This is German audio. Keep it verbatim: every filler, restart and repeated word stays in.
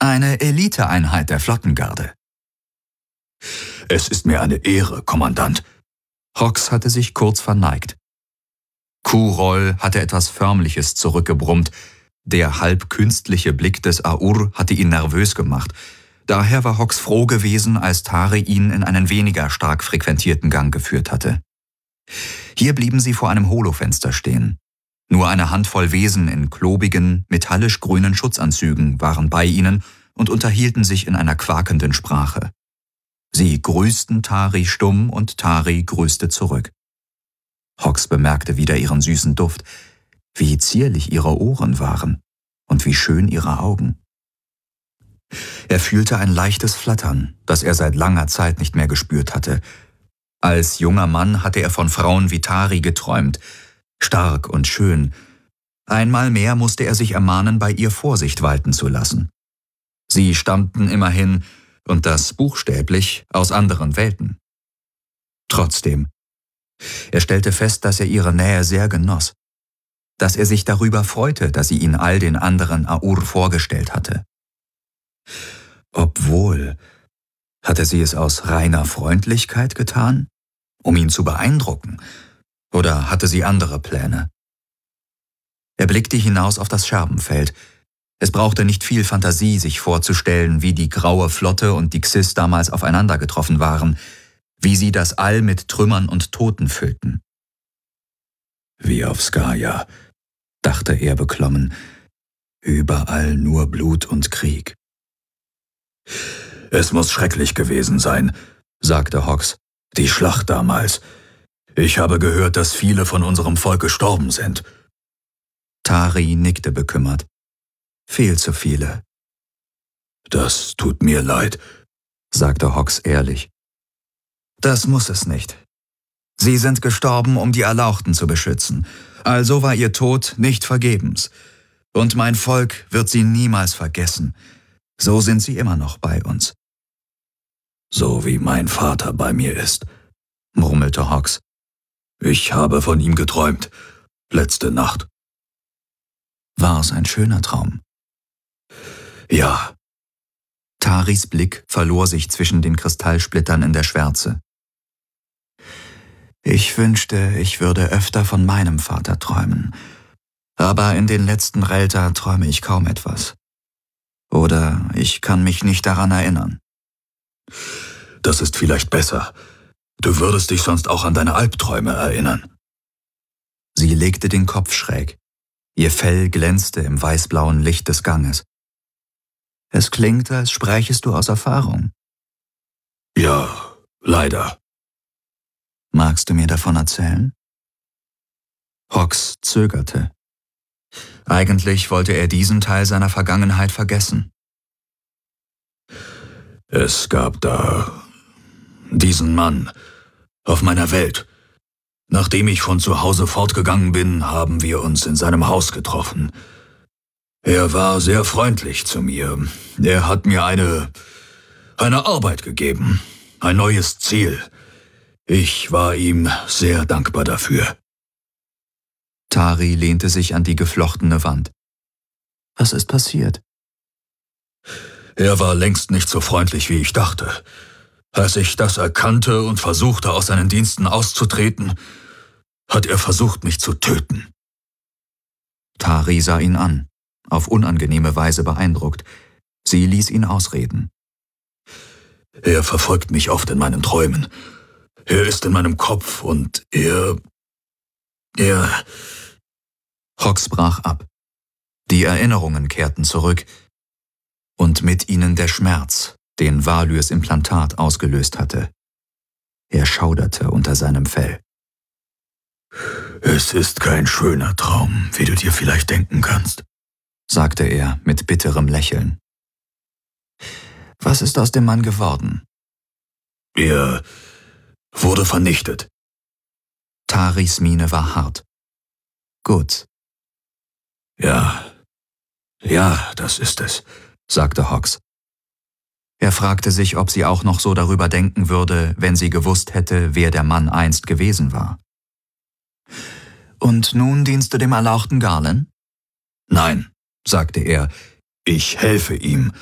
Eine Eliteeinheit der Flottengarde. »Es ist mir eine Ehre, Kommandant.« Hawks hatte sich kurz verneigt. Kurol hatte etwas Förmliches zurückgebrummt. Der halb künstliche Blick des Aur hatte ihn nervös gemacht. Daher war Hawks froh gewesen, als Tari ihn in einen weniger stark frequentierten Gang geführt hatte. Hier blieben sie vor einem Holofenster stehen. Nur eine Handvoll Wesen in klobigen, metallisch grünen Schutzanzügen waren bei ihnen und unterhielten sich in einer quakenden Sprache. Sie grüßten Tari stumm und Tari grüßte zurück. Hawks bemerkte wieder ihren süßen Duft, wie zierlich ihre Ohren waren und wie schön ihre Augen. Er fühlte ein leichtes Flattern, das er seit langer Zeit nicht mehr gespürt hatte. Als junger Mann hatte er von Frauen wie Tari geträumt, stark und schön. Einmal mehr musste er sich ermahnen, bei ihr Vorsicht walten zu lassen. Sie stammten immerhin, und das buchstäblich, aus anderen Welten. Trotzdem, er stellte fest, dass er ihre Nähe sehr genoss, dass er sich darüber freute, dass sie ihn all den anderen Aur vorgestellt hatte. Obwohl, hatte sie es aus reiner Freundlichkeit getan, um ihn zu beeindrucken, oder hatte sie andere Pläne? Er blickte hinaus auf das Scherbenfeld. Es brauchte nicht viel Fantasie, sich vorzustellen, wie die Graue Flotte und die Xys damals aufeinander getroffen waren, wie sie das All mit Trümmern und Toten füllten. Wie auf Skaya, dachte er beklommen, überall nur Blut und Krieg. »Es muss schrecklich gewesen sein«, sagte Hawks. »Die Schlacht damals. Ich habe gehört, dass viele von unserem Volk gestorben sind.« Tari nickte bekümmert. »Viel zu viele.« »Das tut mir leid«, sagte Hawks ehrlich. »Das muss es nicht. Sie sind gestorben, um die Erlauchten zu beschützen. Also war ihr Tod nicht vergebens. Und mein Volk wird sie niemals vergessen. So sind sie immer noch bei uns.« »So wie mein Vater bei mir ist«, murmelte Hawks. »Ich habe von ihm geträumt, letzte Nacht.« War es ein schöner Traum? »Ja.« Taris Blick verlor sich zwischen den Kristallsplittern in der Schwärze. »Ich wünschte, ich würde öfter von meinem Vater träumen. Aber in den letzten Relta träume ich kaum etwas. Oder ich kann mich nicht daran erinnern.« »Das ist vielleicht besser. Du würdest dich sonst auch an deine Albträume erinnern.« Sie legte den Kopf schräg. Ihr Fell glänzte im weißblauen Licht des Ganges. »Es klingt, als sprächest du aus Erfahrung.« »Ja, leider.« »Magst du mir davon erzählen?« Hawks zögerte. Eigentlich wollte er diesen Teil seiner Vergangenheit vergessen. »Es gab da diesen Mann auf meiner Welt. Nachdem ich von zu Hause fortgegangen bin, haben wir uns in seinem Haus getroffen. Er war sehr freundlich zu mir. Er hat mir eine, eine Arbeit gegeben, ein neues Ziel. Ich war ihm sehr dankbar dafür.« Tari lehnte sich an die geflochtene Wand. »Was ist passiert?« »Er war längst nicht so freundlich, wie ich dachte. Als ich das erkannte und versuchte, aus seinen Diensten auszutreten, hat er versucht, mich zu töten.« Tari sah ihn an, auf unangenehme Weise beeindruckt. Sie ließ ihn ausreden. »Er verfolgt mich oft in meinen Träumen. Er ist in meinem Kopf und er... er...« Hawks brach ab. Die Erinnerungen kehrten zurück und mit ihnen der Schmerz, den Valyrs Implantat ausgelöst hatte. Er schauderte unter seinem Fell. »Es ist kein schöner Traum, wie du dir vielleicht denken kannst«, sagte er mit bitterem Lächeln. »Was ist aus dem Mann geworden?« »Er wurde vernichtet.« Taris Miene war hart. »Gut.« »Ja, ja, das ist es«, sagte Hawks. Er fragte sich, ob sie auch noch so darüber denken würde, wenn sie gewusst hätte, wer der Mann einst gewesen war. »Und nun dienst du dem erlauchten Garlen?« »Nein«, sagte er, »ich helfe ihm,